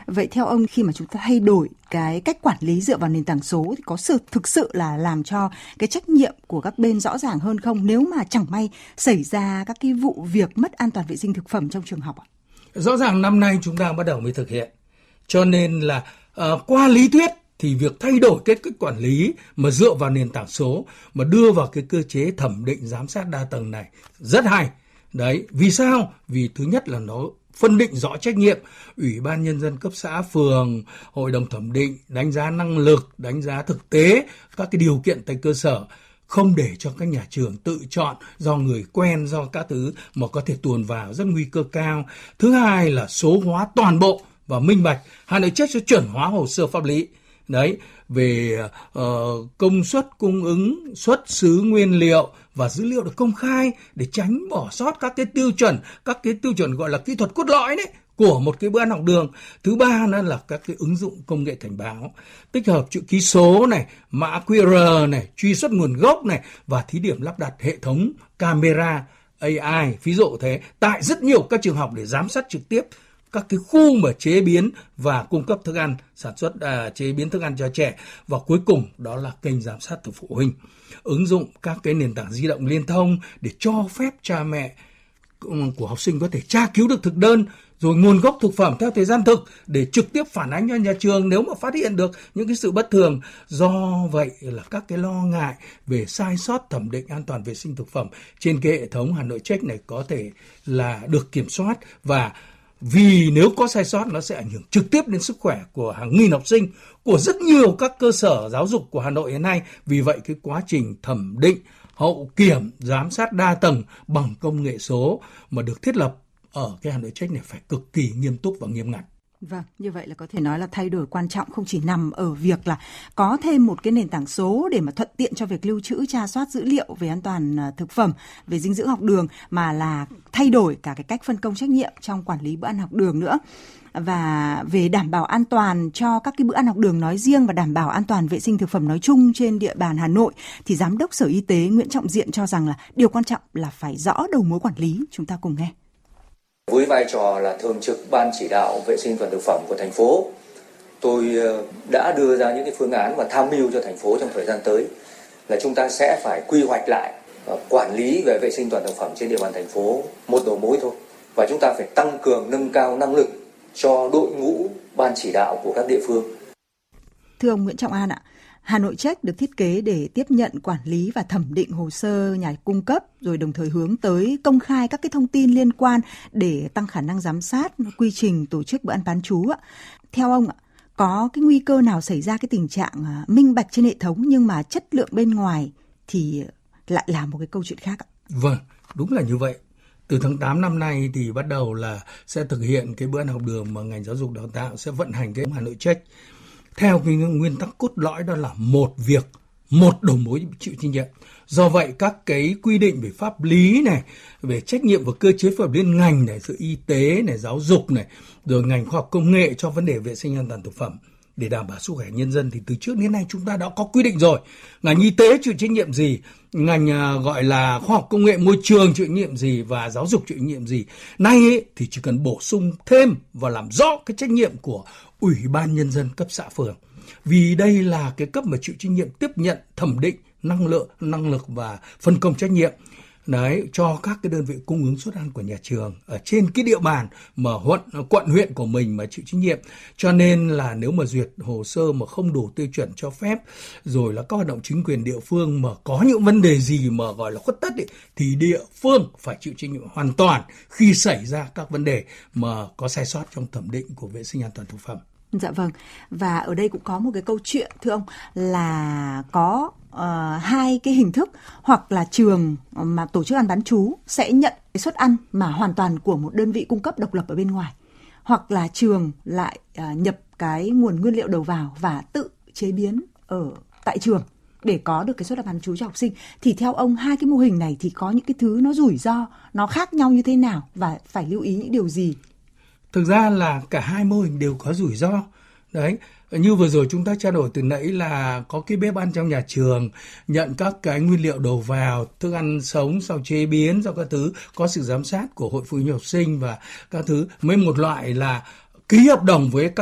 Vậy theo ông, khi mà chúng ta thay đổi cái cách quản lý dựa vào nền tảng số thì có thực sự là làm cho cái trách nhiệm của các bên rõ ràng hơn không, nếu mà chẳng may xảy ra các cái vụ việc mất an toàn vệ sinh thực phẩm trong trường học ạ? Rõ ràng năm nay chúng ta bắt đầu mới thực hiện. Cho nên là qua lý thuyết thì việc thay đổi cách quản lý mà dựa vào nền tảng số mà đưa vào cái cơ chế thẩm định giám sát đa tầng này rất hay. Đấy, vì sao? Vì thứ nhất là nó phân định rõ trách nhiệm, Ủy ban Nhân dân cấp xã, phường, Hội đồng thẩm định, đánh giá năng lực, đánh giá thực tế, các cái điều kiện tại cơ sở, không để cho các nhà trường tự chọn do người quen, do các thứ mà có thể tuồn vào rất nguy cơ cao. Thứ hai là số hóa toàn bộ và minh bạch. Hà Nội Check sẽ chuẩn hóa hồ sơ pháp lý. Đấy, về công suất cung ứng, xuất xứ nguyên liệu và dữ liệu được công khai để tránh bỏ sót các cái tiêu chuẩn gọi là kỹ thuật cốt lõi đấy của một cái bữa ăn học đường. Thứ ba nữa là các cái ứng dụng công nghệ cảnh báo, tích hợp chữ ký số này, mã QR này, truy xuất nguồn gốc này và thí điểm lắp đặt hệ thống camera AI, ví dụ thế, tại rất nhiều các trường học để giám sát trực tiếp các cái khu mà chế biến và cung cấp thức ăn, sản xuất chế biến thức ăn cho trẻ. Và cuối cùng đó là kênh giám sát từ phụ huynh. Ứng dụng các cái nền tảng di động liên thông để cho phép cha mẹ của học sinh có thể tra cứu được thực đơn, rồi nguồn gốc thực phẩm theo thời gian thực để trực tiếp phản ánh cho nhà trường nếu mà phát hiện được những cái sự bất thường. Do vậy là các cái lo ngại về sai sót thẩm định an toàn vệ sinh thực phẩm trên cái hệ thống Hà Nội Check này có thể là được kiểm soát, và vì nếu có sai sót nó sẽ ảnh hưởng trực tiếp đến sức khỏe của hàng nghìn học sinh của rất nhiều các cơ sở giáo dục của Hà Nội hiện nay. Vì vậy cái quá trình thẩm định, hậu kiểm, giám sát đa tầng bằng công nghệ số mà được thiết lập ở cái Hà Nội Check này phải cực kỳ nghiêm túc và nghiêm ngặt. Vâng, như vậy là có thể nói là thay đổi quan trọng không chỉ nằm ở việc là có thêm một cái nền tảng số để mà thuận tiện cho việc lưu trữ, tra soát dữ liệu về an toàn thực phẩm, về dinh dưỡng học đường, mà là thay đổi cả cái cách phân công trách nhiệm trong quản lý bữa ăn học đường nữa. Và về đảm bảo an toàn cho các cái bữa ăn học đường nói riêng và đảm bảo an toàn vệ sinh thực phẩm nói chung trên địa bàn Hà Nội, thì Giám đốc Sở Y tế Nguyễn Trọng Diện cho rằng là điều quan trọng là phải rõ đầu mối quản lý. Chúng ta cùng nghe. Với vai trò là thường trực ban chỉ đạo vệ sinh an toàn thực phẩm của thành phố, tôi đã đưa ra những cái phương án và tham mưu cho thành phố trong thời gian tới là chúng ta sẽ phải quy hoạch lại và quản lý về vệ sinh an toàn thực phẩm trên địa bàn thành phố một đầu mối thôi, và chúng ta phải tăng cường nâng cao năng lực cho đội ngũ ban chỉ đạo của các địa phương. Thưa ông Nguyễn Trọng An ạ, Hà Nội Check được thiết kế để tiếp nhận, quản lý và thẩm định hồ sơ nhà cung cấp, rồi đồng thời hướng tới công khai các cái thông tin liên quan để tăng khả năng giám sát quy trình tổ chức bữa ăn bán trú ạ. Theo ông ạ, có cái nguy cơ nào xảy ra cái tình trạng minh bạch trên hệ thống nhưng mà chất lượng bên ngoài thì lại là một cái câu chuyện khác ạ? Vâng, đúng là như vậy. Từ tháng 8 năm nay thì bắt đầu là sẽ thực hiện cái bữa ăn học đường mà ngành giáo dục đào tạo sẽ vận hành cái Hà Nội Check theo cái nguyên tắc cốt lõi, đó là một việc, một đầu mối chịu trách nhiệm. Do vậy các cái quy định về pháp lý này, về trách nhiệm và cơ chế phối hợp liên ngành này, sự y tế này, giáo dục này, rồi ngành khoa học công nghệ cho vấn đề vệ sinh an toàn thực phẩm để đảm bảo sức khỏe nhân dân thì từ trước đến nay chúng ta đã có quy định rồi. Ngành y tế chịu trách nhiệm gì, ngành gọi là khoa học công nghệ môi trường chịu trách nhiệm gì và giáo dục chịu trách nhiệm gì. Nay ấy, thì chỉ cần bổ sung thêm và làm rõ cái trách nhiệm của Ủy ban Nhân dân cấp xã phường. Vì đây là cái cấp mà chịu trách nhiệm tiếp nhận, thẩm định năng lực và phân công trách nhiệm đấy cho các cái đơn vị cung ứng suất ăn của nhà trường ở trên cái địa bàn mà quận huyện của mình mà chịu trách nhiệm. Cho nên là nếu mà duyệt hồ sơ mà không đủ tiêu chuẩn cho phép, rồi là các hoạt động chính quyền địa phương mà có những vấn đề gì mà gọi là khuất tất ấy, thì địa phương phải chịu trách nhiệm hoàn toàn khi xảy ra các vấn đề mà có sai sót trong thẩm định của vệ sinh an toàn thực phẩm. Dạ vâng, và ở đây cũng có một cái câu chuyện thưa ông là có hai cái hình thức, hoặc là trường mà tổ chức ăn bán trú sẽ nhận cái suất ăn mà hoàn toàn của một đơn vị cung cấp độc lập ở bên ngoài, hoặc là trường lại nhập cái nguồn nguyên liệu đầu vào và tự chế biến ở tại trường để có được cái suất ăn bán trú cho học sinh. Thì theo ông, hai cái mô hình này thì có những cái thứ nó rủi ro, nó khác nhau như thế nào và phải lưu ý những điều gì? Thực ra là cả hai mô hình đều có rủi ro. Đấy, như vừa rồi chúng ta trao đổi từ nãy là có cái bếp ăn trong nhà trường, nhận các cái nguyên liệu đầu vào, thức ăn sống sau chế biến, sau các thứ, có sự giám sát của hội phụ huynh học sinh và các thứ. Mới một loại là ký hợp đồng với các